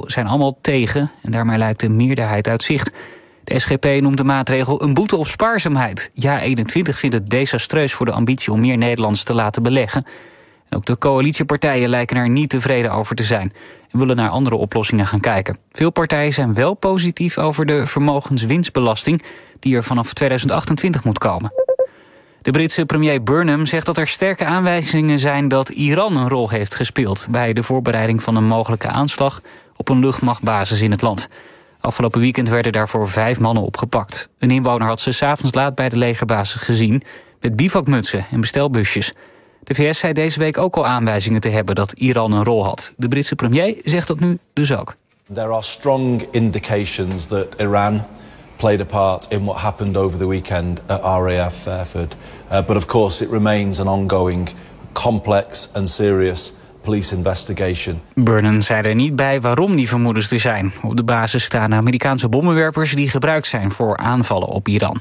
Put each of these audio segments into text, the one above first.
zijn allemaal tegen en daarmee lijkt de meerderheid uit zicht. De SGP noemt de maatregel een boete op spaarzaamheid. Ja21 vindt het desastreus voor de ambitie om meer Nederlanders te laten beleggen. En ook de coalitiepartijen lijken er niet tevreden over te zijn en willen naar andere oplossingen gaan kijken. Veel partijen zijn wel positief over de vermogenswinstbelasting die er vanaf 2028 moet komen. De Britse premier Burnham zegt dat er sterke aanwijzingen zijn dat Iran een rol heeft gespeeld bij de voorbereiding van een mogelijke aanslag op een luchtmachtbasis in het land. Afgelopen weekend werden daarvoor 5 mannen opgepakt. Een inwoner had ze 's avonds laat bij de legerbasis gezien met bivakmutsen en bestelbusjes. De VS zei deze week ook al aanwijzingen te hebben dat Iran een rol had. De Britse premier zegt dat nu dus ook. There are strong indications that Iran played a part in what happened over the weekend at RAF Fairford. But of course it remains an ongoing, complex and serious police investigation. Burnham zei er niet bij waarom die vermoedens er zijn. Op de basis staan Amerikaanse bommenwerpers die gebruikt zijn voor aanvallen op Iran.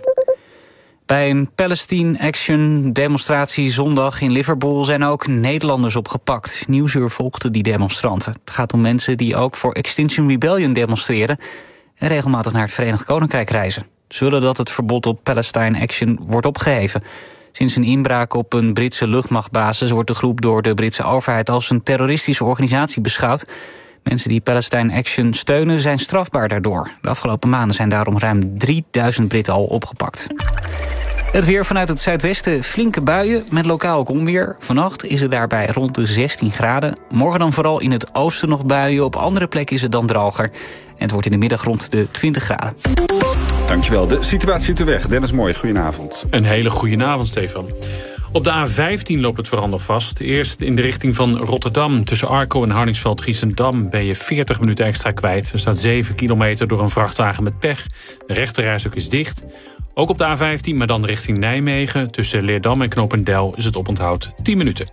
Bij een Palestine Action demonstratie zondag in Liverpool zijn ook Nederlanders opgepakt. Nieuwsuur volgde die demonstranten. Het gaat om mensen die ook voor Extinction Rebellion demonstreren en regelmatig naar het Verenigd Koninkrijk reizen. Ze willen dat het verbod op Palestine Action wordt opgeheven. Sinds een inbraak op een Britse luchtmachtbasis wordt de groep door de Britse overheid als een terroristische organisatie beschouwd. Mensen die Palestine Action steunen zijn strafbaar daardoor. De afgelopen maanden zijn daarom ruim 3000 Britten al opgepakt. Het weer vanuit het zuidwesten, flinke buien met lokaal ook onweer. Vannacht is het daarbij rond de 16 graden. Morgen dan vooral in het oosten nog buien. Op andere plekken is het dan droger. En het wordt in de middag rond de 20 graden. Dankjewel. De situatie op de weg. Dennis Mooi, goedenavond. Een hele goedenavond, Stefan. Op de A15 loopt het vooral nog vast. Eerst in de richting van Rotterdam. Tussen Arco en Hardingsveld-Giessendam ben je 40 minuten extra kwijt. Er staat 7 kilometer door een vrachtwagen met pech. De rechterrijstok is dicht. Ook op de A15, maar dan richting Nijmegen. Tussen Leerdam en Knopendel is het oponthoud 10 minuten.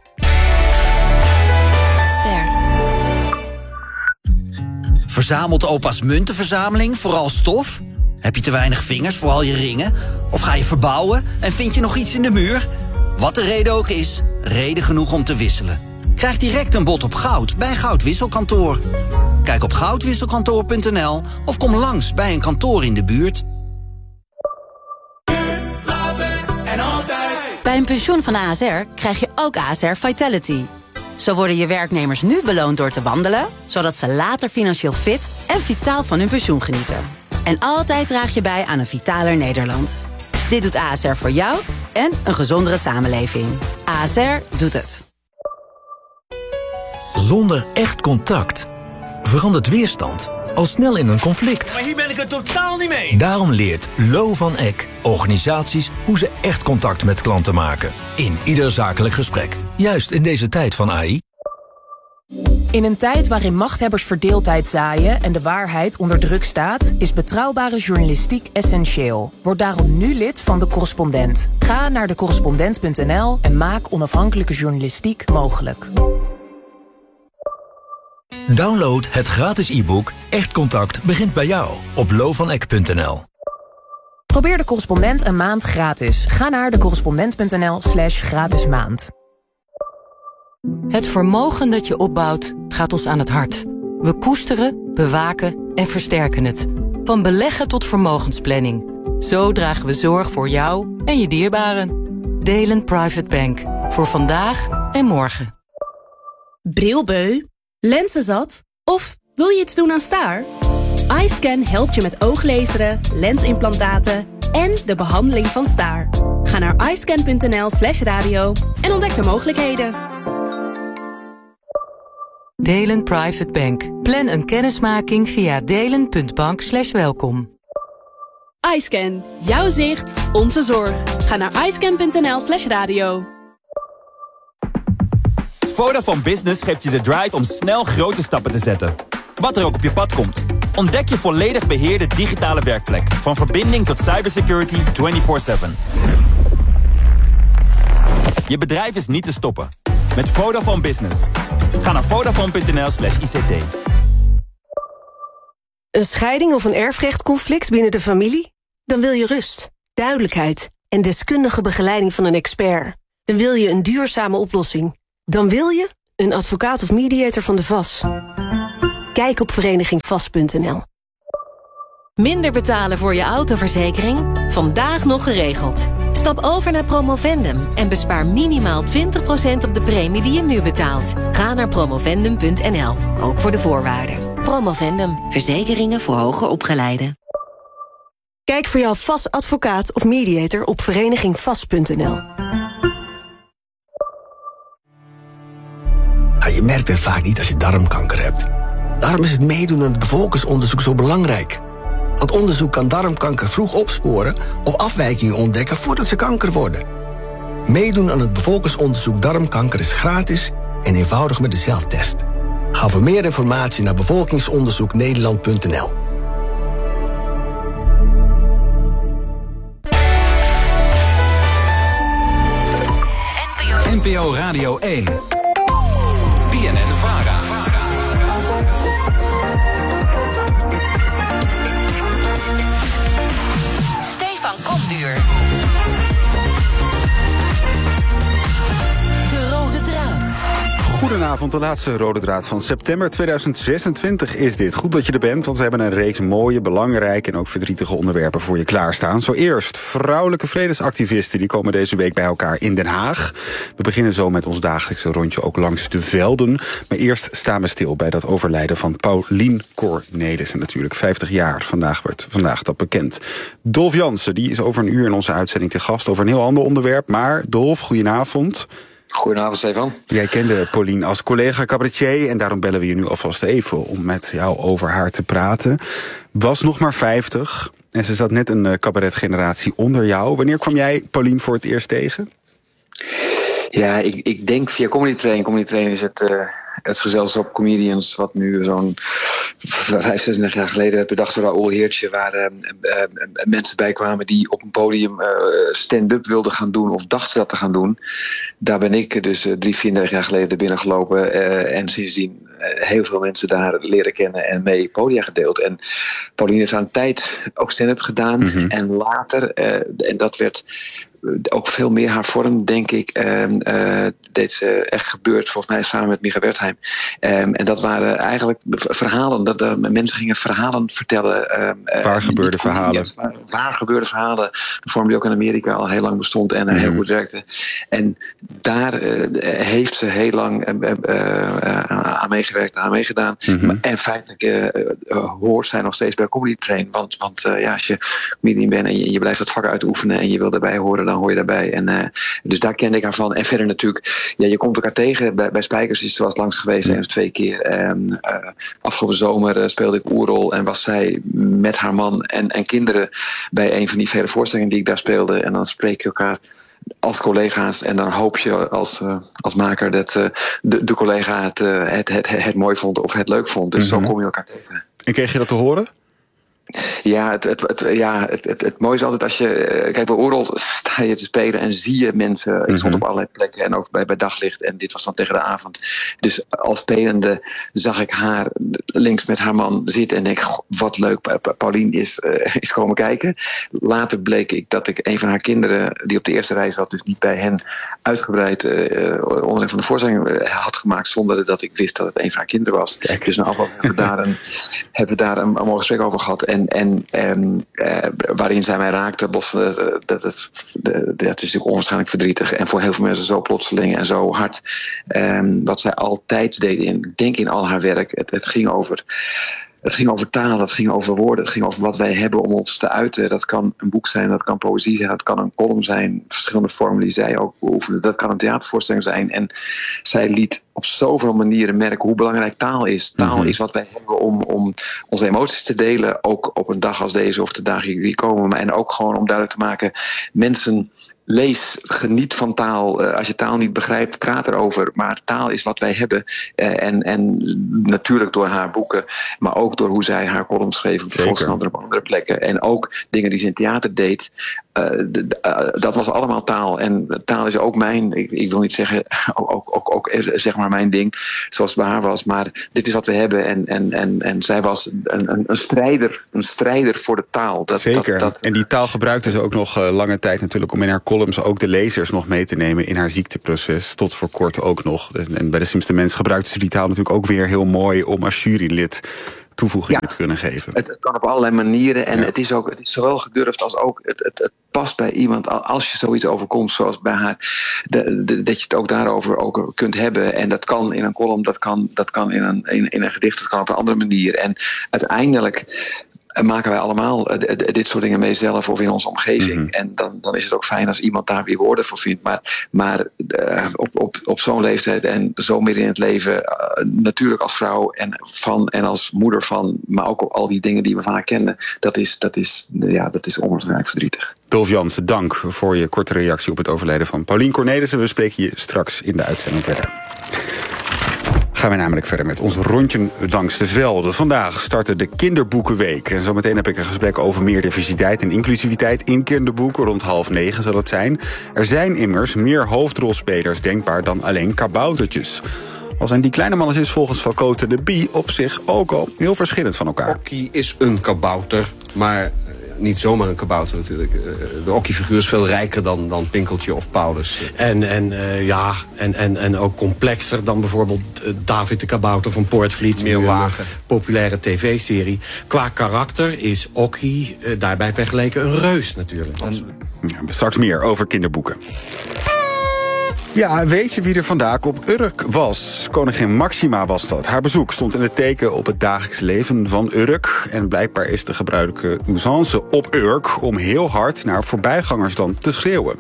Verzamelt opa's muntenverzameling vooral stof? Heb je te weinig vingers voor al je ringen? Of ga je verbouwen en vind je nog iets in de muur? Wat de reden ook is, reden genoeg om te wisselen. Krijg direct een bod op goud bij Goudwisselkantoor. Kijk op goudwisselkantoor.nl of kom langs bij een kantoor in de buurt. Bij een pensioen van ASR krijg je ook ASR Vitality. Zo worden je werknemers nu beloond door te wandelen, zodat ze later financieel fit en vitaal van hun pensioen genieten. En altijd draag je bij aan een vitaler Nederland. Dit doet ASR voor jou en een gezondere samenleving. ASR doet het. Zonder echt contact verandert weerstand al snel in een conflict. Maar hier ben ik het totaal niet mee. Daarom leert Lo van Eck organisaties hoe ze echt contact met klanten maken. In ieder zakelijk gesprek. Juist in deze tijd van AI. In een tijd waarin machthebbers verdeeldheid zaaien en de waarheid onder druk staat, is betrouwbare journalistiek essentieel. Word daarom nu lid van De Correspondent. Ga naar decorrespondent.nl en maak onafhankelijke journalistiek mogelijk. Download het gratis e-book Echt Contact begint bij jou op lovaneck.nl. Probeer De Correspondent een maand gratis. Ga naar decorrespondent.nl/gratis maand. Het vermogen dat je opbouwt gaat ons aan het hart. We koesteren, bewaken en versterken het. Van beleggen tot vermogensplanning. Zo dragen we zorg voor jou en je dierbaren. Delen Private Bank. Voor vandaag en morgen. Brilbeu? Lenzenzat? Of wil je iets doen aan staar? iScan helpt je met ooglezeren, lensimplantaten en de behandeling van staar. Ga naar iscan.nl/radio en ontdek de mogelijkheden. Delen Private Bank. Plan een kennismaking via delen.bank/welkom. iScan. Jouw zicht, onze zorg. Ga naar iscan.nl/radio. Vodafone Business geeft je de drive om snel grote stappen te zetten. Wat er ook op je pad komt. Ontdek je volledig beheerde digitale werkplek. Van verbinding tot cybersecurity 24/7. Je bedrijf is niet te stoppen. Met Vodafone Business. Ga naar vodafone.nl/ICT. Een scheiding of een erfrechtconflict binnen de familie? Dan wil je rust, duidelijkheid en deskundige begeleiding van een expert. Dan wil je een duurzame oplossing. Dan wil je een advocaat of mediator van de VAS. Kijk op verenigingvast.nl. Minder betalen voor je autoverzekering? Vandaag nog geregeld. Stap over naar Promovendum en bespaar minimaal 20% op de premie die je nu betaalt. Ga naar promovendum.nl, ook voor de voorwaarden. Promovendum, verzekeringen voor hoger opgeleiden. Kijk voor jouw VAS advocaat of mediator op verenigingvast.nl. Je merkt het vaak niet als je darmkanker hebt. Daarom is het meedoen aan het bevolkingsonderzoek zo belangrijk. Want onderzoek kan darmkanker vroeg opsporen of afwijkingen ontdekken voordat ze kanker worden. Meedoen aan het bevolkingsonderzoek darmkanker is gratis en eenvoudig met de zelftest. Ga voor meer informatie naar bevolkingsonderzoeknederland.nl. NPO Radio 1. BNN-VARA. Stefan Kopduur. De rode draad. Goedenavond, de laatste rode draad van september 2026 is dit. Goed dat je er bent, want we hebben een reeks mooie, belangrijke en ook verdrietige onderwerpen voor je klaarstaan. Zo eerst, vrouwelijke vredesactivisten die komen deze week bij elkaar in Den Haag. We beginnen zo met ons dagelijkse rondje ook langs de velden. Maar eerst staan we stil bij dat overlijden van Paulien Cornelissen. Natuurlijk 50 jaar, vandaag dat bekend. Dolf Jansen, die is over een uur in onze uitzending te gast over een heel ander onderwerp. Maar Dolf, goedenavond. Goedenavond, Stefan. Jij kende Paulien als collega cabaretier en daarom bellen we je nu alvast even om met jou over haar te praten. Was nog maar 50 en ze zat net een cabaretgeneratie onder jou. Wanneer kwam jij Paulien voor het eerst tegen? Ja, ik denk via Comedy Train. Comedy Train is het gezelschap comedians wat nu zo'n 35 jaar geleden werd bedacht door Raoul Heertje, waar mensen bij kwamen die op een podium stand-up wilden gaan doen of dachten dat te gaan doen. Daar ben ik dus 34 jaar geleden binnengelopen en sindsdien heel veel mensen daar leren kennen en mee podia gedeeld. En Paulien heeft aan tijd ook stand-up gedaan en later, en dat werd ook veel meer haar vorm, denk ik, deed ze echt gebeurd, volgens mij samen met Micha Wertheim. En dat waren eigenlijk verhalen, dat mensen gingen verhalen vertellen. Waar gebeurde verhalen? Waar gebeurde verhalen, de vorm die ook in Amerika al heel lang bestond en heel goed werkte. En daar heeft ze heel lang aan meegewerkt, aan meegedaan. En feitelijk hoort zij nog steeds bij Comedy Train. Want als je comedian bent en je blijft het vak uitoefenen en je wil daarbij horen, dan hoor je daarbij. En dus daar kende ik haar van. En verder natuurlijk, je komt elkaar tegen. Bij Spijkers is ze was langs geweest, 1 of 2 keer. Afgelopen zomer speelde ik Oerol en was zij met haar man en kinderen bij een van die vele voorstellingen die ik daar speelde. En dan spreek je elkaar als collega's en dan hoop je als maker dat de collega het mooi vond of het leuk vond. Dus zo kom je elkaar tegen. En kreeg je dat te horen? Ja, het mooie is altijd als je... Kijk, bij Oerol sta je te spelen en zie je mensen. Ik stond op allerlei plekken en ook bij daglicht. En dit was dan tegen de avond. Dus als spelende zag ik haar links met haar man zitten. En denk, wat leuk, Paulien is komen kijken. Later bleek ik dat ik een van haar kinderen, die op de eerste rij zat, dus niet bij hen, uitgebreid onderdeel van de voorstelling had gemaakt. Zonder dat ik wist dat het een van haar kinderen was. Kijk. Dus na afloop hebben we daar een mooi gesprek over gehad. En waarin zij mij raakte, dat is natuurlijk onwaarschijnlijk verdrietig. En voor heel veel mensen zo plotseling en zo hard. Wat zij altijd deed, in al haar werk. Het ging over taal, het ging over woorden, het ging over wat wij hebben om ons te uiten. Dat kan een boek zijn, dat kan poëzie zijn, dat kan een column zijn. Verschillende vormen die zij ook beoefende. Dat kan een theatervoorstelling zijn. En zij liet op zoveel manieren merken hoe belangrijk taal is. Taal is wat wij hebben om onze emoties te delen. Ook op een dag als deze of de dagen die komen. En ook gewoon om duidelijk te maken, mensen, lees, geniet van taal. Als je taal niet begrijpt, praat erover. Maar taal is wat wij hebben. En natuurlijk door haar boeken, maar ook door hoe zij haar columns schreef op de Volkskrant en op andere plekken. En ook dingen die ze in theater deed. dat was allemaal taal. En taal is ook ik wil niet zeggen, ook zeg maar mijn ding, zoals het bij haar was. Maar dit is wat we hebben. En zij was een strijder voor de taal. Zeker. En die taal gebruikte ze ook nog lange tijd natuurlijk om in haar columns ook de lezers nog mee te nemen in haar ziekteproces. Tot voor kort ook nog. En bij de slimste mensen gebruikte ze die taal natuurlijk ook weer heel mooi om als jurylid toevoegingen te kunnen geven. Het kan op allerlei manieren en het is zowel gedurfd als ook het past bij iemand als je zoiets overkomt zoals bij haar, dat je het ook daarover ook kunt hebben. En dat kan in een column, dat kan in een gedicht, dat kan op een andere manier. En uiteindelijk maken wij allemaal dit soort dingen mee zelf of in onze omgeving. Mm-hmm. En dan is het ook fijn als iemand daar weer woorden voor vindt. Maar op zo'n leeftijd en zo midden in het leven, natuurlijk als vrouw en als moeder van, maar ook op al die dingen die we van haar kennen, dat is onwaarschijnlijk verdrietig. Dolf Jansen, dank voor je korte reactie op het overlijden van Paulien Cornelissen. We spreken je straks in de uitzending verder. Gaan we namelijk verder met ons rondje langs de velden. Vandaag startte de Kinderboekenweek. En zometeen heb ik een gesprek over meer diversiteit en inclusiviteit in kinderboeken. Rond 8:30 zal het zijn. Er zijn immers meer hoofdrolspelers denkbaar dan alleen kaboutertjes. Al zijn die kleine mannetjes volgens Valcote de Bie op zich ook al heel verschillend van elkaar. Okkie is een kabouter, maar niet zomaar een kabouter natuurlijk. De Okkie-figuur is veel rijker dan Pinkeltje of Paulus. En ook complexer dan bijvoorbeeld David de Kabouter van Poortvliet. Meer wagen. Populaire tv-serie. Qua karakter is Okkie daarbij vergeleken een reus natuurlijk. Straks meer over kinderboeken. Ja, weet je wie er vandaag op Urk was? Koningin Maxima was dat. Haar bezoek stond in het teken op het dagelijks leven van Urk. En blijkbaar is de gebruikelijke usance op Urk om heel hard naar voorbijgangers dan te schreeuwen.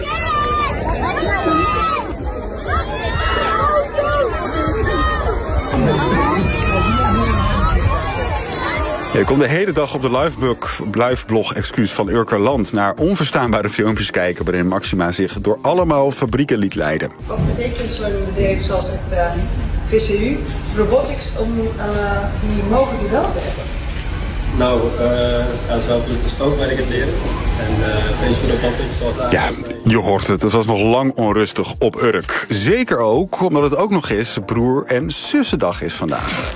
Je kon de hele dag op de liveblog van Urkerland naar onverstaanbare filmpjes kijken waarin Maxima zich door allemaal fabrieken liet leiden. Wat betekent zo'n bedrijf zoals het VCU, Robotics, die mogen die wel hebben? Nou, aanzouwelijk is ook waar ik het leren. En VCU Robotics zoals ja, je hoort het. Het was nog lang onrustig op Urk. Zeker ook omdat het ook nog eens broer- en zussendag is vandaag.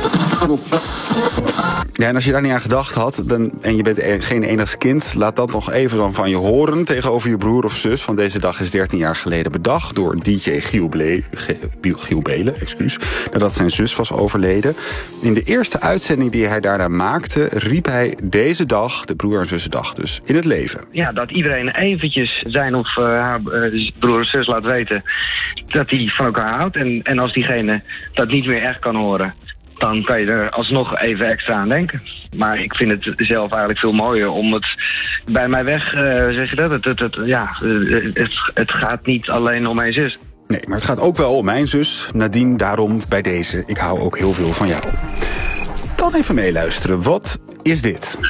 Ja, en als je daar niet aan gedacht had en je bent geen enigst kind, laat dat nog even dan van je horen tegenover je broer of zus. Want deze dag is 13 jaar geleden bedacht door DJ Giel Belen, nadat zijn zus was overleden. In de eerste uitzending die hij daarna maakte, riep hij deze dag, de broer- en zussendag, dus in het leven. Ja, dat iedereen eventjes zijn of haar broer of zus laat weten dat hij van elkaar houdt. En als diegene dat niet meer echt kan horen, dan kan je er alsnog even extra aan denken. Maar ik vind het zelf eigenlijk veel mooier om het bij mij weg, zeg je dat? Het gaat niet alleen om mijn zus. Nee, maar het gaat ook wel om mijn zus. Nadine, daarom bij deze. Ik hou ook heel veel van jou. Dan even meeluisteren. Wat is dit?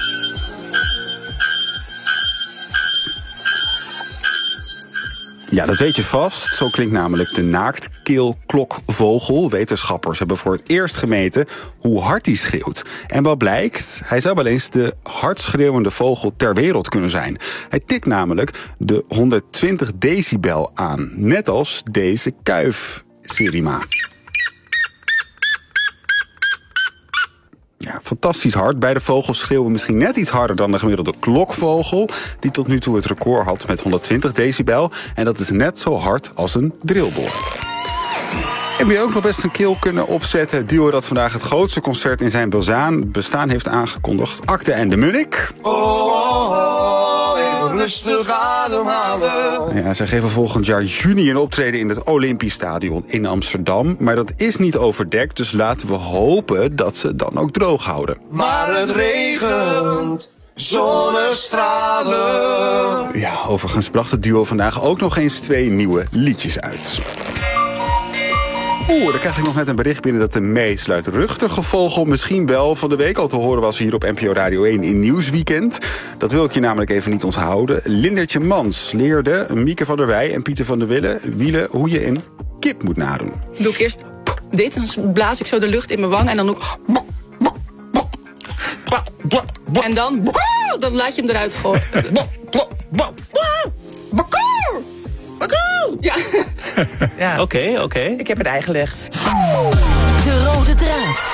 Ja, dat weet je vast. Zo klinkt namelijk de naaktkeelklokvogel. Wetenschappers hebben voor het eerst gemeten hoe hard hij schreeuwt. En wat blijkt? Hij zou wel eens de hardst schreeuwende vogel ter wereld kunnen zijn. Hij tikt namelijk de 120 decibel aan. Net als deze kuif, Sirima. Ja, fantastisch hard. Beide vogels schreeuwen misschien net iets harder dan de gemiddelde klokvogel, die tot nu toe het record had met 120 decibel. En dat is net zo hard als een drillboor. Heb je ook nog best een keel kunnen opzetten? Het duo dat vandaag het grootste concert in zijn bestaan heeft aangekondigd. Akte en de Munnik. Even rustig ademhalen. Ja, zij geven volgend jaar juni een optreden in het Olympisch Stadion in Amsterdam. Maar dat is niet overdekt, dus laten we hopen dat ze het dan ook droog houden. Maar het regent, zonnestralen. Ja, overigens bracht het duo vandaag ook nog eens 2 nieuwe liedjes uit. Dan krijg ik nog net een bericht binnen dat de meest luidruchtige vogel misschien wel van de week al te horen was hier op NPO Radio 1 in Nieuwsweekend. Dat wil ik je namelijk even niet onthouden. Lindertje Mans leerde Mieke van der Wij en Pieter van der Wielen hoe je een kip moet nadoen. Doe ik eerst dit, dan blaas ik zo de lucht in mijn wang en dan doe ik... En dan laat je hem eruit gooien. Ja. Ja. Oké. Ik heb het uitgelegd. De rode draad.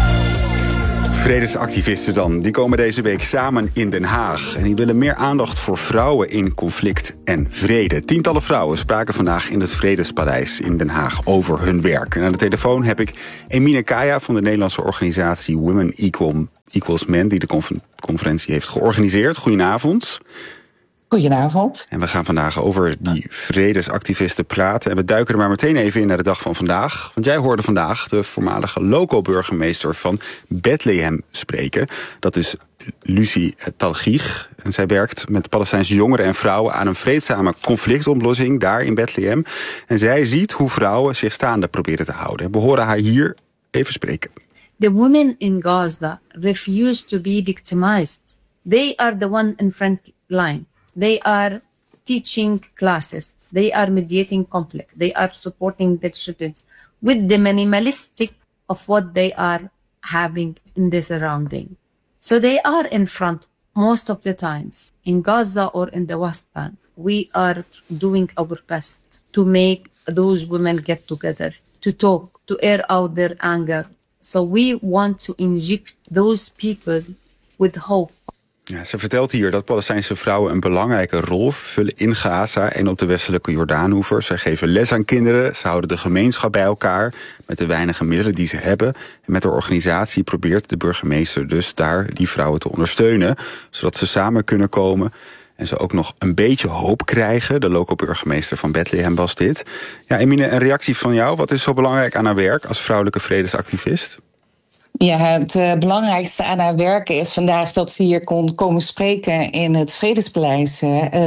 Vredesactivisten dan, die komen deze week samen in Den Haag. En die willen meer aandacht voor vrouwen in conflict en vrede. Tientallen vrouwen spraken vandaag in het Vredespaleis in Den Haag over hun werk. En aan de telefoon heb ik Emine Kaya van de Nederlandse organisatie Women Equals Men, die de conferentie heeft georganiseerd. Goedenavond. Goedenavond. En we gaan vandaag over die vredesactivisten praten. En we duiken er maar meteen even in naar de dag van vandaag. Want jij hoorde vandaag de voormalige loco-burgemeester van Bethlehem spreken. Dat is Lucie Talgich. En zij werkt met Palestijnse jongeren en vrouwen aan een vreedzame conflictoplossing daar in Bethlehem. En zij ziet hoe vrouwen zich staande proberen te houden. We horen haar hier even spreken. The women in Gaza refuse to be victimized. They are the one in front line. They are teaching classes. They are mediating conflict. They are supporting their students with the minimalistic of what they are having in the surrounding. So they are in front most of the times. In Gaza or in the West Bank, we are doing our best to make those women get together, to talk, to air out their anger. So we want to inject those people with hope. Ja, ze vertelt hier dat Palestijnse vrouwen een belangrijke rol vervullen in Gaza en op de westelijke Jordaanoever. Zij geven les aan kinderen, ze houden de gemeenschap bij elkaar met de weinige middelen die ze hebben. En met haar organisatie probeert de burgemeester dus daar die vrouwen te ondersteunen, zodat ze samen kunnen komen en ze ook nog een beetje hoop krijgen. De loco-burgemeester van Bethlehem was dit. Ja, Emine, een reactie van jou. Wat is zo belangrijk aan haar werk als vrouwelijke vredesactivist? Ja, het belangrijkste aan haar werk is vandaag dat ze hier kon komen spreken in het Vredespaleis.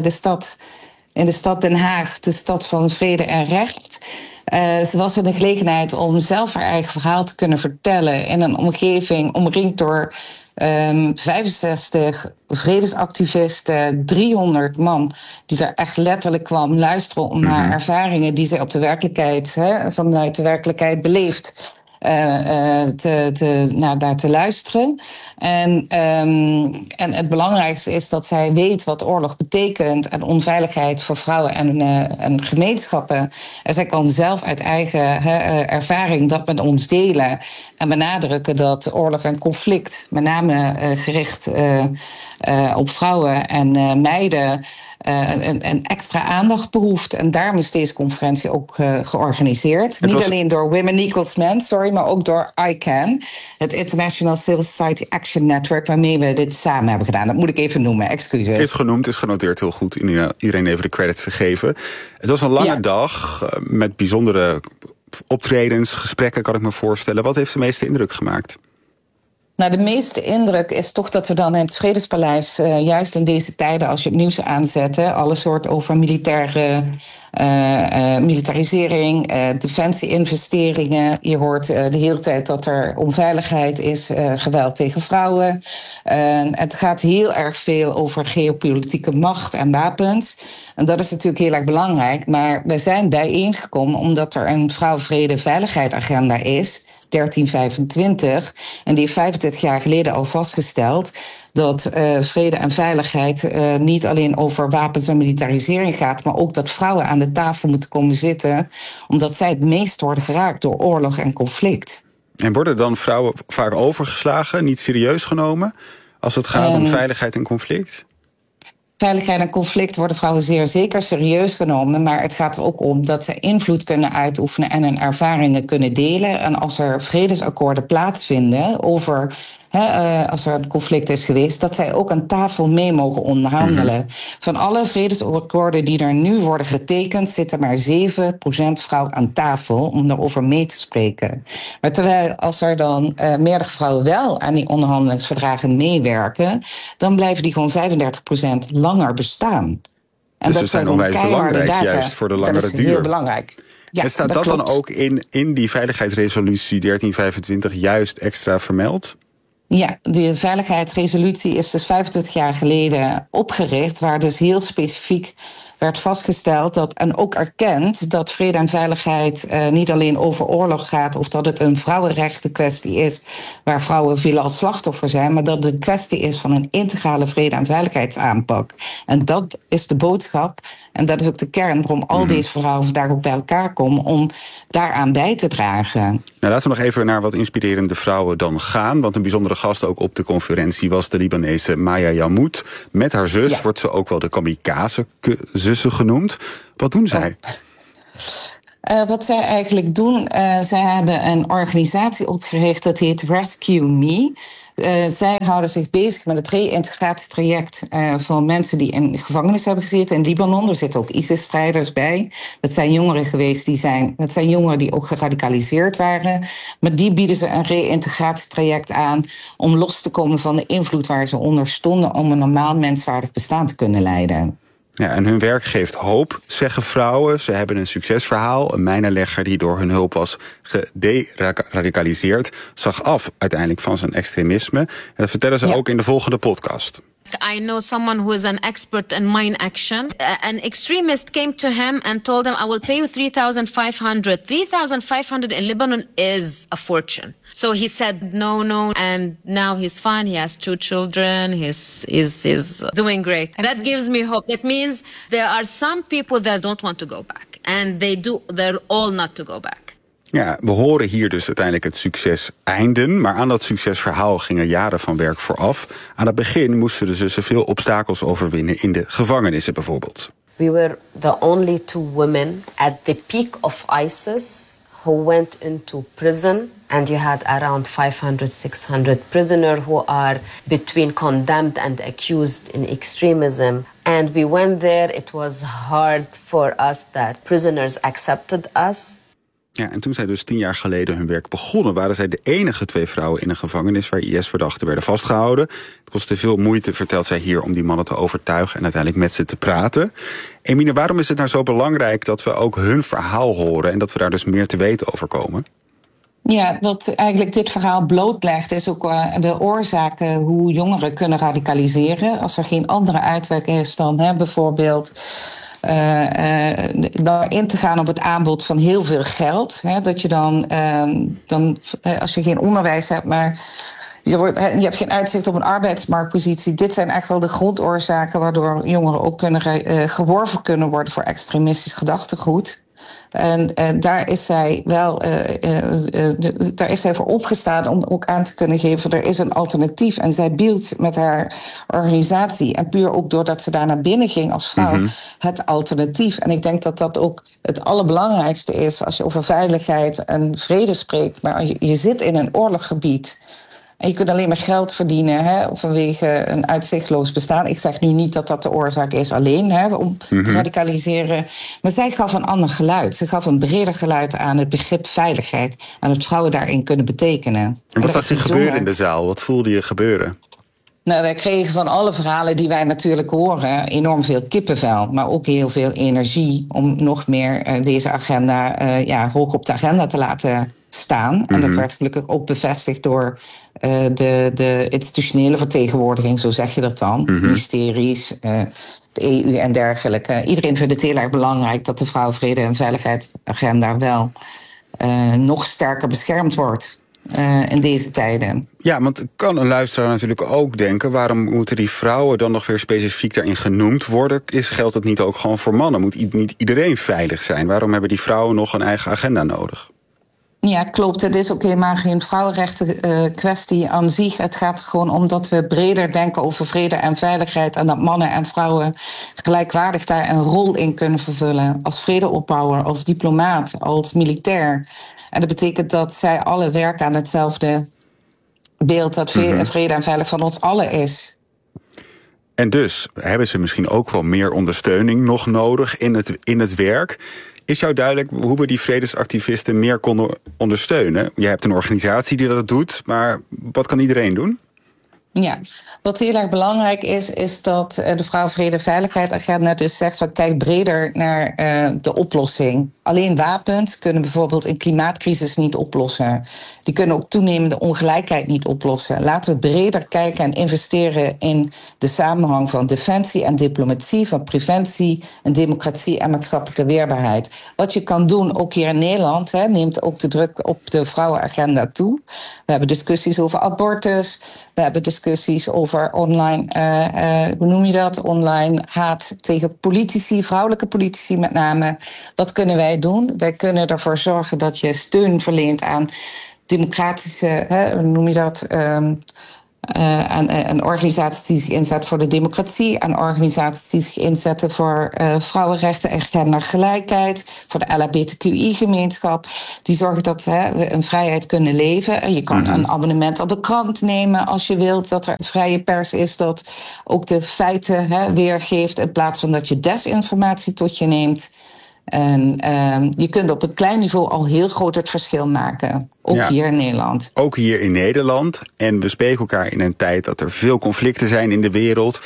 In de stad Den Haag, de stad van vrede en recht. Ze was in de gelegenheid om zelf haar eigen verhaal te kunnen vertellen in een omgeving omringd door 65 vredesactivisten, 300 man die er echt letterlijk kwam luisteren om haar ervaringen die zij op de werkelijkheid, vanuit de werkelijkheid beleeft, daar te luisteren. En het belangrijkste is dat zij weet wat oorlog betekent en onveiligheid voor vrouwen en gemeenschappen. En zij kan zelf uit eigen ervaring dat met ons delen en benadrukken dat oorlog en conflict, met name gericht op vrouwen en meiden, een extra aandacht behoeft. En daarom is deze conferentie ook georganiseerd. Niet alleen door Women Equals Men, maar ook door ICAN, het International Civil Society Action Network, waarmee we dit samen hebben gedaan. Dat moet ik even noemen, excuses. Is genoemd, is genoteerd, heel goed. Iedereen even de credits te geven. Het was een lange dag met bijzondere optredens, gesprekken, kan ik me voorstellen. Wat heeft de meeste indruk gemaakt? Nou, de meeste indruk is toch dat we dan in het Vredespaleis, juist in deze tijden, als je het nieuws aanzet, alles hoort over militarisering, defensie-investeringen. Je hoort de hele tijd dat er onveiligheid is, geweld tegen vrouwen. Het gaat heel erg veel over geopolitieke macht en wapens. En dat is natuurlijk heel erg belangrijk. Maar we zijn bijeengekomen omdat er een vrouw-vrede-veiligheid-agenda is, 1325. En die heeft 25 jaar geleden al vastgesteld dat vrede en veiligheid niet alleen over wapens en militarisering gaat, maar ook dat vrouwen aan de tafel moeten komen zitten, omdat zij het meest worden geraakt door oorlog en conflict. En worden dan vrouwen vaak overgeslagen, niet serieus genomen, als het gaat om veiligheid en conflict? Veiligheid en conflict worden vrouwen zeer zeker serieus genomen, maar het gaat er ook om dat ze invloed kunnen uitoefenen en hun ervaringen kunnen delen. En als er vredesakkoorden plaatsvinden over, als er een conflict is geweest, dat zij ook aan tafel mee mogen onderhandelen. Van alle vredesakkoorden die er nu worden getekend, zitten maar 7% vrouw aan tafel om daarover mee te spreken. Maar terwijl als er dan meerdere vrouwen wel aan die onderhandelingsverdragen meewerken, dan blijven die gewoon 35% langer bestaan. En dus dat het zijn onwijs belangrijk, data, juist voor de langere duur. Dat is heel belangrijk. Ja, en staat dat dan ook in die veiligheidsresolutie 1325 juist extra vermeld? Ja, de veiligheidsresolutie is dus 25 jaar geleden opgericht, waar dus heel specifiek werd vastgesteld en ook erkend dat vrede en veiligheid niet alleen over oorlog gaat of dat het een vrouwenrechten kwestie is waar vrouwen veelal slachtoffer zijn, maar dat het een kwestie is van een integrale vrede- en veiligheidsaanpak. En dat is de boodschap en dat is ook de kern waarom al deze vrouwen vandaag ook bij elkaar komen om daaraan bij te dragen. Nou, laten we nog even naar wat inspirerende vrouwen dan gaan, want een bijzondere gast ook op de conferentie was de Libanese Maya Yamout. Met haar zus wordt ze ook wel de kamikaze-zussen genoemd. Wat doen zij? Wat zij eigenlijk doen, zij hebben een organisatie opgericht dat heet Rescue Me. Zij houden zich bezig met het reïntegratietraject van mensen die in gevangenis hebben gezeten in Libanon. Er zitten ook ISIS-strijders bij. Dat zijn jongeren geweest dat zijn jongeren die ook geradicaliseerd waren. Maar die bieden ze een reïntegratietraject aan om los te komen van de invloed waar ze onder stonden om een normaal menswaardig bestaan te kunnen leiden. Ja, en hun werk geeft hoop, zeggen vrouwen. Ze hebben een succesverhaal. Een mijnenlegger die door hun hulp was gederadicaliseerd zag af uiteindelijk van zijn extremisme. En dat vertellen ze ook in de volgende podcast. I know someone who is an expert in mine action. An extremist came to him and told him, I will pay you $3,500. $3,500 in Lebanon is a fortune. So he said no, and now he's fine. He has 2 children. He's doing great. That gives me hope. That means there are some people that don't want to go back. And they're all not to go back. Ja, we horen hier dus uiteindelijk het succes einden. Maar aan dat succesverhaal gingen jaren van werk vooraf. Aan het begin moesten de zussen veel obstakels overwinnen in de gevangenissen bijvoorbeeld. We were the only 2 women at the peak of ISIS who went into prison. And you had around 500, 600 prisoners who are between condemned and accused in extremism. And we went there. It was hard for us that prisoners accepted us. Ja, en toen zij dus 10 jaar geleden hun werk begonnen, waren zij de enige 2 vrouwen in een gevangenis waar IS-verdachten werden vastgehouden. Het kostte veel moeite, vertelt zij hier, om die mannen te overtuigen en uiteindelijk met ze te praten. Emine, waarom is het nou zo belangrijk dat we ook hun verhaal horen en dat we daar dus meer te weten over komen? Ja, wat eigenlijk dit verhaal blootlegt is ook de oorzaken hoe jongeren kunnen radicaliseren. Als er geen andere uitweg is dan bijvoorbeeld in te gaan op het aanbod van heel veel geld. Dat je dan als je geen onderwijs hebt, maar je hebt geen uitzicht op een arbeidsmarktpositie. Dit zijn echt wel de grondoorzaken waardoor jongeren ook geworven kunnen worden voor extremistisch gedachtegoed. En daar is zij voor opgestaan om ook aan te kunnen geven, er is een alternatief. En zij biedt met haar organisatie, en puur ook doordat ze daar naar binnen ging als vrouw, het alternatief. En ik denk dat dat ook het allerbelangrijkste is als je over veiligheid en vrede spreekt. Maar je zit in een oorlogsgebied. En je kunt alleen maar geld verdienen vanwege een uitzichtloos bestaan. Ik zeg nu niet dat dat de oorzaak is alleen om te radicaliseren. Maar zij gaf een ander geluid. Ze gaf een breder geluid aan het begrip veiligheid. En het vrouwen daarin kunnen betekenen. En wat zag je gebeuren in de zaal? Wat voelde je gebeuren? Nou, wij kregen van alle verhalen die wij natuurlijk horen enorm veel kippenvel. Maar ook heel veel energie om nog meer deze agenda hoog op de agenda te laten staan. En dat werd gelukkig ook bevestigd door de institutionele vertegenwoordiging, zo zeg je dat dan. Ministeries, de EU en dergelijke. Iedereen vindt het heel erg belangrijk dat de vrouwenvrede- en veiligheidsagenda wel nog sterker beschermd wordt in deze tijden. Ja, want kan een luisteraar natuurlijk ook denken, waarom moeten die vrouwen dan nog weer specifiek daarin genoemd worden? Geldt het niet ook gewoon voor mannen? Moet niet iedereen veilig zijn? Waarom hebben die vrouwen nog een eigen agenda nodig? Ja, klopt. Het is ook helemaal geen vrouwenrechten kwestie aan zich. Het gaat gewoon om dat we breder denken over vrede en veiligheid en dat mannen en vrouwen gelijkwaardig daar een rol in kunnen vervullen. Als vredeopbouwer, als diplomaat, als militair. En dat betekent dat zij alle werken aan hetzelfde beeld dat vrede en veilig van ons allen is. En dus hebben ze misschien ook wel meer ondersteuning nog nodig in het werk. Is jou duidelijk hoe we die vredesactivisten meer konden ondersteunen? Je hebt een organisatie die dat doet, maar wat kan iedereen doen? Ja, wat heel erg belangrijk is dat de Vrouw-Vrede-Veiligheid-agenda dus zegt van kijk breder naar de oplossing. Alleen wapens kunnen bijvoorbeeld een klimaatcrisis niet oplossen. Die kunnen ook toenemende ongelijkheid niet oplossen. Laten we breder kijken en investeren in de samenhang van defensie en diplomatie, van preventie en democratie en maatschappelijke weerbaarheid. Wat je kan doen, ook hier in Nederland, neemt ook de druk op de vrouwenagenda toe. We hebben discussies over abortus. We hebben discussies over online, online haat tegen politici, vrouwelijke politici met name. Wat kunnen wij doen? Wij kunnen ervoor zorgen dat je steun verleent aan democratische, en organisaties die zich inzetten voor de democratie, en organisaties die zich inzetten voor vrouwenrechten en gendergelijkheid, voor de LHBTQI-gemeenschap. Die zorgen dat we een vrijheid kunnen leven. En je kan een abonnement op een krant nemen als je wilt dat er een vrije pers is, dat ook de feiten weergeeft in plaats van dat je desinformatie tot je neemt. En je kunt op een klein niveau al heel groot het verschil maken. Ook hier in Nederland. Ook hier in Nederland. En we spreken elkaar in een tijd dat er veel conflicten zijn in de wereld.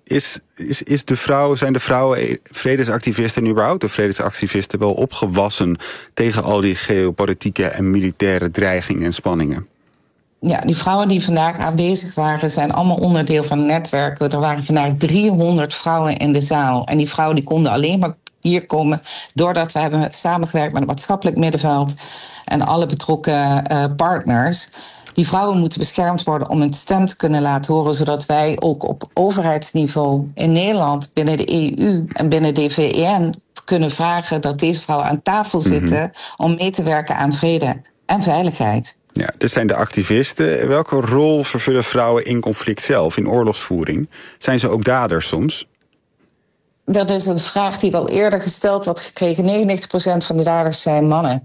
Zijn de vrouwen vredesactivisten en überhaupt de vredesactivisten wel opgewassen tegen al die geopolitieke en militaire dreigingen en spanningen? Ja, die vrouwen die vandaag aanwezig waren zijn allemaal onderdeel van netwerken. Er waren vandaag 300 vrouwen in de zaal. En die vrouwen die konden alleen maar hier komen doordat we hebben samengewerkt met het maatschappelijk middenveld en alle betrokken partners. Die vrouwen moeten beschermd worden om hun stem te kunnen laten horen, zodat wij ook op overheidsniveau in Nederland, binnen de EU en binnen de VN kunnen vragen dat deze vrouwen aan tafel zitten om mee te werken aan vrede en veiligheid. Ja, dit zijn de activisten. Welke rol vervullen vrouwen in conflict zelf, in oorlogsvoering? Zijn ze ook daders soms? Dat is een vraag die ik al eerder gesteld had gekregen. 99% van de daders zijn mannen.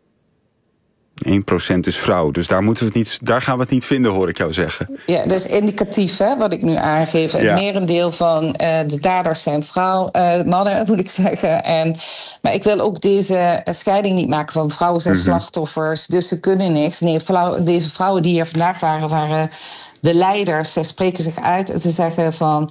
1% is vrouw, dus daar gaan we het niet vinden, hoor ik jou zeggen. Ja, dat is indicatief, wat ik nu aangeef. Het merendeel van de daders zijn mannen, moet ik zeggen. Maar ik wil ook deze scheiding niet maken van vrouwen zijn slachtoffers, dus ze kunnen niks. Nee, deze vrouwen die hier vandaag waren de leiders. Zij spreken zich uit en ze zeggen van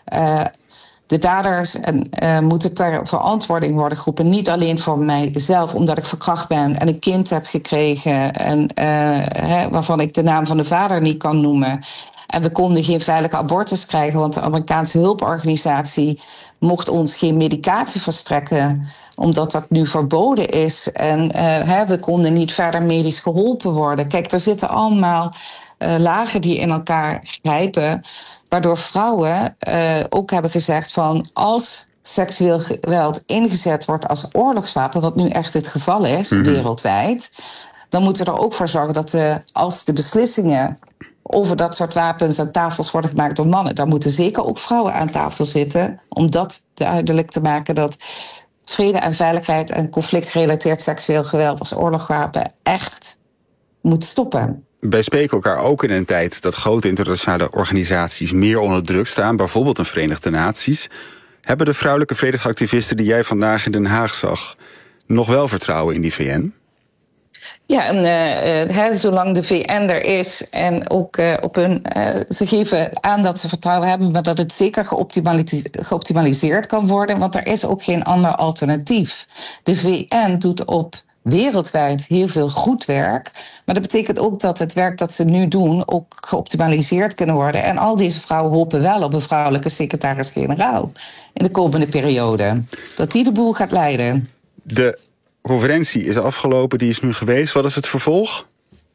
de daders moeten ter verantwoording worden geroepen. Niet alleen voor mijzelf, omdat ik verkracht ben en een kind heb gekregen en waarvan ik de naam van de vader niet kan noemen. En we konden geen veilige abortus krijgen, want de Amerikaanse hulporganisatie mocht ons geen medicatie verstrekken, omdat dat nu verboden is. En we konden niet verder medisch geholpen worden. Kijk, er zitten allemaal lagen die in elkaar grijpen, waardoor vrouwen ook hebben gezegd van als seksueel geweld ingezet wordt als oorlogswapen, wat nu echt het geval is wereldwijd, dan moeten we er ook voor zorgen dat als de beslissingen over dat soort wapens aan tafels worden gemaakt door mannen, dan moeten zeker ook vrouwen aan tafel zitten om dat duidelijk te maken dat vrede en veiligheid en conflictgerelateerd seksueel geweld als oorlogswapen echt moet stoppen. Wij spreken elkaar ook in een tijd dat grote internationale organisaties meer onder druk staan, bijvoorbeeld de Verenigde Naties. Hebben de vrouwelijke vredesactivisten die jij vandaag in Den Haag zag nog wel vertrouwen in die VN? Ja, en zolang de VN er is en ook ze geven aan dat ze vertrouwen hebben, maar dat het zeker geoptimaliseerd kan worden, want er is ook geen ander alternatief. De VN doet op wereldwijd heel veel goed werk, maar dat betekent ook dat het werk dat ze nu doen ook geoptimaliseerd kunnen worden. En al deze vrouwen hopen wel op een vrouwelijke secretaris-generaal in de komende periode, dat die de boel gaat leiden. De conferentie is afgelopen, die is nu geweest. Wat is het vervolg?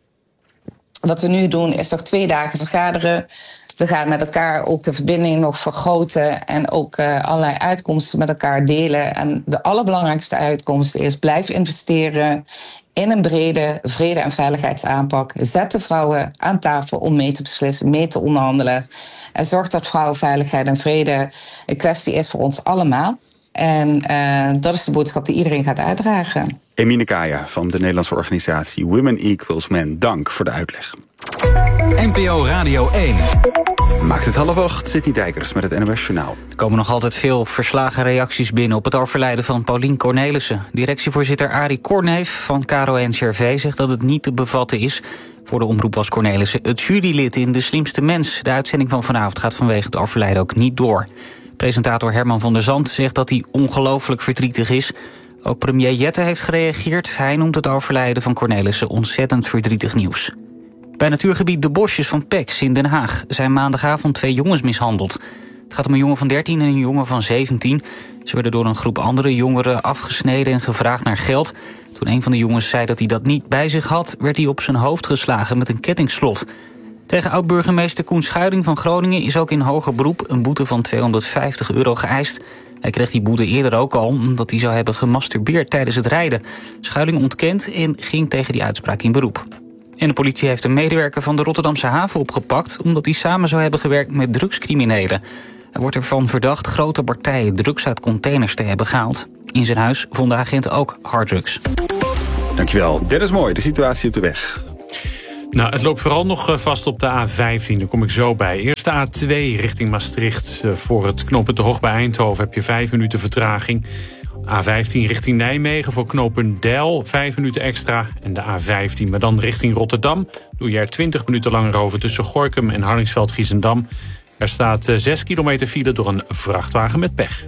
Wat we nu doen is nog 2 dagen vergaderen. We gaan met elkaar ook de verbinding nog vergroten en ook allerlei uitkomsten met elkaar delen. En de allerbelangrijkste uitkomst is blijf investeren in een brede vrede- en veiligheidsaanpak. Zet de vrouwen aan tafel om mee te beslissen, mee te onderhandelen. En zorg dat vrouwenveiligheid en vrede een kwestie is voor ons allemaal. En dat is de boodschap die iedereen gaat uitdragen. Emine Kaya van de Nederlandse organisatie Women Equals Men. Dank voor de uitleg. NPO Radio 1. Maakt het 7:30, Sydney Dijkers met het NOS Journaal. Er komen nog altijd veel verslagen reacties binnen op het overlijden van Paulien Cornelissen. Directievoorzitter Arie Kornheef van KRO-NCRV zegt dat het niet te bevatten is Voor de omroep was Cornelissen het jurylid in De Slimste Mens. De uitzending van vanavond gaat vanwege het overlijden ook niet door. Presentator Herman van der Zand zegt dat hij ongelooflijk verdrietig is. Ook premier Jette heeft gereageerd. Hij noemt het overlijden van Cornelissen ontzettend verdrietig nieuws. Bij natuurgebied De Bosjes van Peks in Den Haag zijn maandagavond 2 jongens mishandeld. Het gaat om een jongen van 13 en een jongen van 17. Ze werden door een groep andere jongeren afgesneden en gevraagd naar geld. Toen een van de jongens zei dat hij dat niet bij zich had, werd hij op zijn hoofd geslagen met een kettingslot. Tegen oud-burgemeester Koen Schuiling van Groningen is ook in hoger beroep een boete van €250 geëist. Hij kreeg die boete eerder ook al omdat hij zou hebben gemasturbeerd tijdens het rijden. Schuiling ontkent en ging tegen die uitspraak in beroep. En de politie heeft een medewerker van de Rotterdamse haven opgepakt omdat hij samen zou hebben gewerkt met drugscriminelen. Hij wordt ervan verdacht grote partijen drugs uit containers te hebben gehaald. In zijn huis vonden agenten ook harddrugs. Dankjewel. Dennis Mooi, de situatie op de weg. Nou, het loopt vooral nog vast op de A15, daar kom ik zo bij. Eerst de A2 richting Maastricht. Voor het knooppunt De Hoog bij Eindhoven heb je 5 minuten vertraging. A15 richting Nijmegen voor knooppunt Deil, 5 minuten extra. En de A15, maar dan richting Rotterdam, doe je er 20 minuten langer over tussen Gorinchem en Hardingsveld-Giessendam. Er staat 6 kilometer file door een vrachtwagen met pech.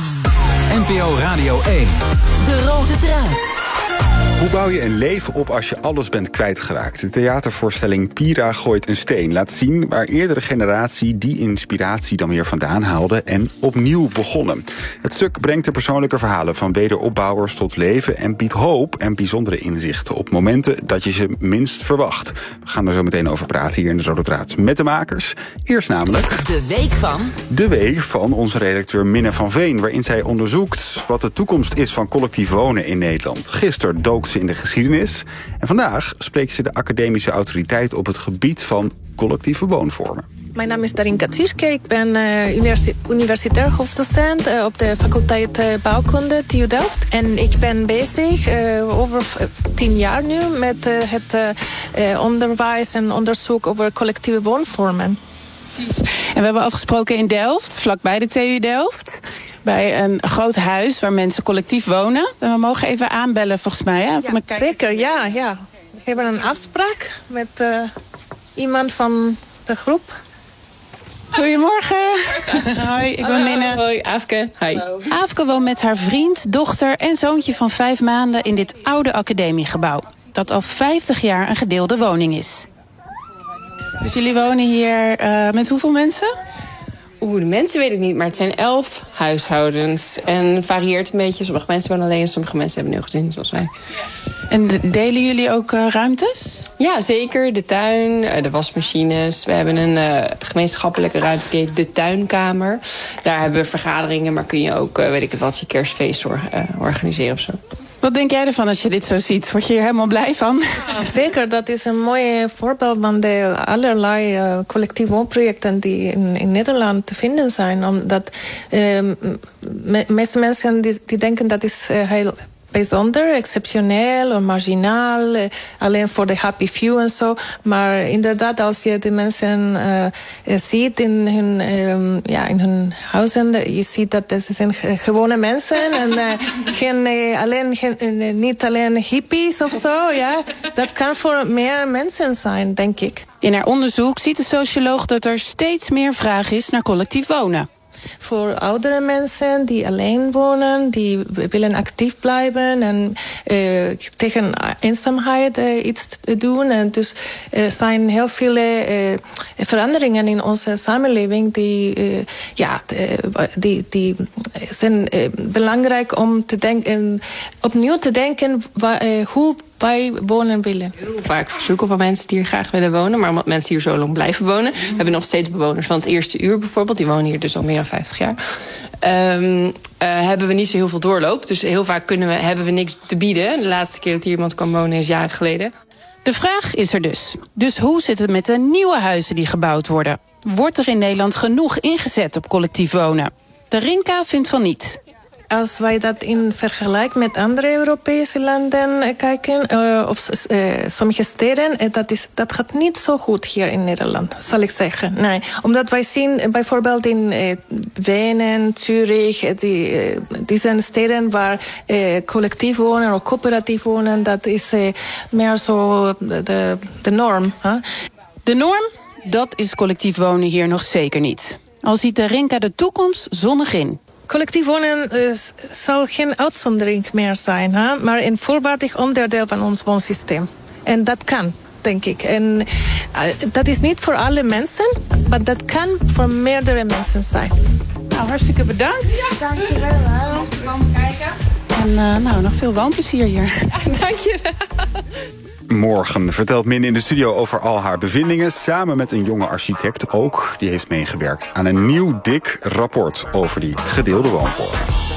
NPO Radio 1. De rode draad. Hoe bouw je een leven op als je alles bent kwijtgeraakt? De theatervoorstelling Pira gooit een steen laat zien waar eerdere generatie die inspiratie dan weer vandaan haalde en opnieuw begonnen. Het stuk brengt de persoonlijke verhalen van wederopbouwers tot leven en biedt hoop en bijzondere inzichten op momenten dat je ze minst verwacht. We gaan er zo meteen over praten hier in de Rode Draad met de makers. Eerst namelijk De Week van onze redacteur Minne van Veen, waarin zij onderzoekt wat de toekomst is van collectief wonen in Nederland. Gisteren dook ze in de geschiedenis en vandaag spreekt ze de academische autoriteit op het gebied van collectieve woonvormen. Mijn naam is Darinka Tschirke. Ik ben universitair hoofddocent op de faculteit bouwkunde TU Delft. En ik ben bezig over 10 jaar nu met het onderwijs en onderzoek over collectieve woonvormen. Precies. En we hebben afgesproken in Delft, vlakbij de TU Delft, bij een groot huis waar mensen collectief wonen. En we mogen even aanbellen volgens mij. Hè? Ja, zeker, ja. We hebben een afspraak met iemand van de groep. Goedemorgen. Hoi, ik ben Minne. Hoi, Aafke. Hi. Aafke woont met haar vriend, dochter en zoontje van 5 maanden in dit oude academiegebouw. Dat al 50 jaar een gedeelde woning is. Dus jullie wonen hier met hoeveel mensen? De mensen weet ik niet, maar het zijn 11 huishoudens. En varieert een beetje. Sommige mensen wonen alleen, sommige mensen hebben een gezin, zoals wij. En delen jullie ook ruimtes? Ja, zeker. De tuin, de wasmachines. We hebben een gemeenschappelijke ruimte, de tuinkamer. Daar hebben we vergaderingen, maar kun je ook, weet ik het wat, je kerstfeest organiseren of zo. Wat denk jij ervan als je dit zo ziet? Word je hier helemaal blij van? Ja, zeker, dat is een mooi voorbeeld van de allerlei collectieve woonprojecten die in Nederland te vinden zijn. Omdat meeste mensen die denken dat is heel bijzonder, exceptioneel, marginaal, alleen voor de happy few en zo. Maar inderdaad, als je de mensen ziet in hun huizen, je ziet dat ze zijn gewone mensen en niet alleen hippies of zo. Ja. Dat kan voor meer mensen zijn, denk ik. In haar onderzoek ziet de socioloog dat er steeds meer vraag is naar collectief wonen. Voor oudere mensen die alleen wonen, die willen actief blijven en tegen eenzaamheid iets doen. En dus er zijn heel veel veranderingen in onze samenleving die zijn belangrijk om te denken, opnieuw te denken hoe wij wonen willen. Heel vaak verzoeken van mensen die hier graag willen wonen, maar omdat mensen hier zo lang blijven wonen. We hebben nog steeds bewoners van het eerste uur bijvoorbeeld, die wonen hier dus al meer dan 50 jaar. Hebben we niet zo heel veel doorloop. Dus heel vaak hebben we niks te bieden. De laatste keer dat hier iemand kwam wonen is jaren geleden. De vraag is er dus. Dus hoe zit het met de nieuwe huizen die gebouwd worden? Wordt er in Nederland genoeg ingezet op collectief wonen? Darinka vindt van niet. Als wij dat in vergelijk met andere Europese landen kijken, of sommige steden, dat gaat niet zo goed hier in Nederland, zal ik zeggen. Nee, omdat wij zien bijvoorbeeld in Wenen, Zurich, die zijn steden waar collectief wonen of coöperatief wonen, dat is meer zo de norm. Huh? De norm, dat is collectief wonen hier nog zeker niet. Al ziet Darinka de toekomst zonnig in. Collectief wonen zal geen uitzondering meer zijn, hè? Maar een volwaardig onderdeel van ons woonsysteem. En dat kan, denk ik. En dat is niet voor alle mensen, maar dat kan voor meerdere mensen zijn. Nou, hartstikke bedankt. Ja, dankjewel. Om te komen kijken. En nog veel woonplezier hier. Ja, dankjewel. Morgen vertelt Min in de studio over al haar bevindingen, samen met een jonge architect ook. Die heeft meegewerkt aan een nieuw dik rapport over die gedeelde woonvormen.